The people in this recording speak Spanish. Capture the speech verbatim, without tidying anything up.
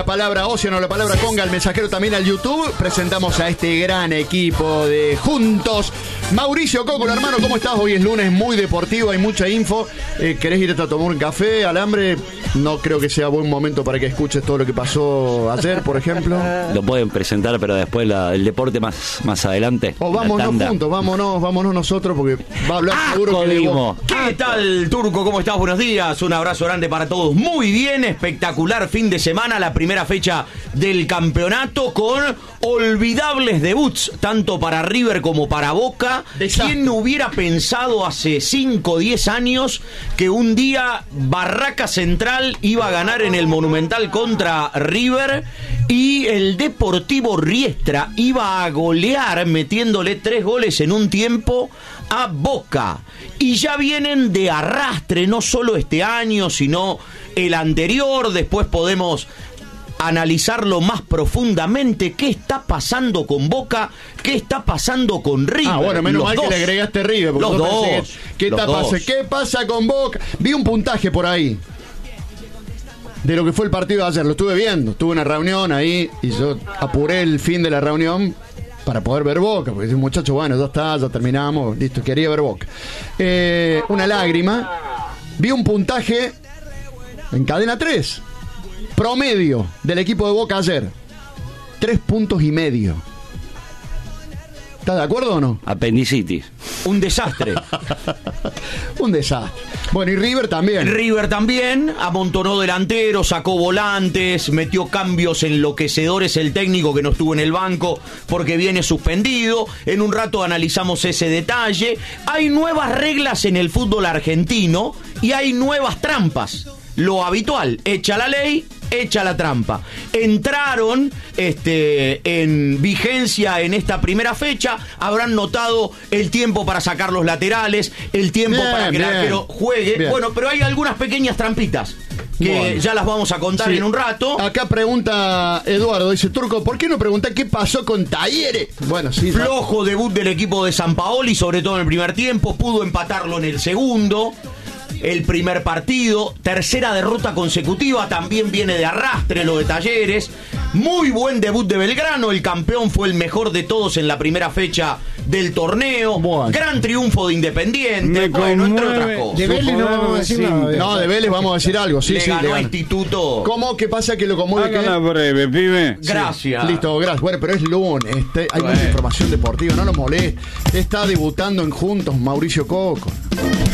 La palabra Océano, la palabra Conga, el mensajero también al YouTube. Presentamos a este gran equipo de Juntos. Mauricio Coco, hermano, ¿cómo estás? Hoy es lunes, muy deportivo, hay mucha info. Eh, ¿Querés irte a tomar un café, Alambre? No creo que sea buen momento para que escuches todo lo que pasó ayer, por ejemplo. Lo pueden presentar, pero después la, el deporte más, más adelante. O vámonos juntos, vámonos, vámonos nosotros, porque va a hablar ¡Ah, seguro que de vos. ¿Qué tal, Turco? ¿Cómo estás? Buenos días. Un abrazo grande para todos. Muy bien, espectacular fin de semana, la primera fecha del campeonato con olvidables debuts, tanto para River como para Boca. Desastre. ¿Quién hubiera pensado hace cinco o diez años que un día Barraca Central iba a ganar en el Monumental contra River y el Deportivo Riestra iba a golear metiéndole tres goles en un tiempo a Boca? Y ya vienen de arrastre, no solo este año, sino el anterior. Después podemos analizarlo más profundamente. ¿Qué está pasando con Boca? ¿Qué está pasando con River? Ah, bueno, menos Los mal dos. que le agregaste River. Los dos. Que, ¿qué, Los está dos. pasa? ¿Qué pasa con Boca? Vi un puntaje por ahí de lo que fue el partido de ayer. Lo estuve viendo. Tuve una reunión ahí y yo apuré el fin de la reunión para poder ver Boca, porque un muchacho, bueno, ya está, ya terminamos, listo, quería ver Boca. Eh, una lágrima. Vi un puntaje en cadena tres. Promedio del equipo de Boca ayer. Tres puntos y medio. ¿Estás de acuerdo o no? Apendicitis. Un desastre. Un desastre. Bueno, y River también. River también amontonó delanteros, sacó volantes, metió cambios enloquecedores el técnico que no estuvo en el banco porque viene suspendido. En un rato analizamos ese detalle. Hay nuevas reglas en el fútbol argentino y hay nuevas trampas. Lo habitual, echa la ley, echa la trampa. Entraron este, en vigencia en esta primera fecha. Habrán notado el tiempo para sacar los laterales, el tiempo Bien, para que bien. el arquero juegue. Bien. Bueno, pero hay algunas pequeñas trampitas que Bueno. ya las vamos a contar Sí. en un rato. Acá pregunta Eduardo, dice, Turco, ¿por qué no preguntás qué pasó con Talleres? Bueno, sí. Flojo debut del equipo de Sampaoli, sobre todo en el primer tiempo. Pudo empatarlo en el segundo. El primer partido, tercera derrota consecutiva, también viene de arrastre lo de Talleres. Muy buen debut de Belgrano, el campeón fue el mejor de todos en la primera fecha del torneo. Bueno. Gran triunfo de Independiente, Me bueno, entre conmueve. otras cosas. De Vélez no vamos a decir nada. de No, eso. de Vélez vamos a decir algo. Sí, le sí, ganó le a ganó. Instituto. ¿Cómo? ¿Qué pasa que lo conmueve? Hagan ¿Qué? la breve, pibe. Gracias. Listo, gracias. Bueno, pero es lunes. Este, hay Bueno. mucha información deportiva, no lo moleste. Está debutando en Juntos Mauricio Coco.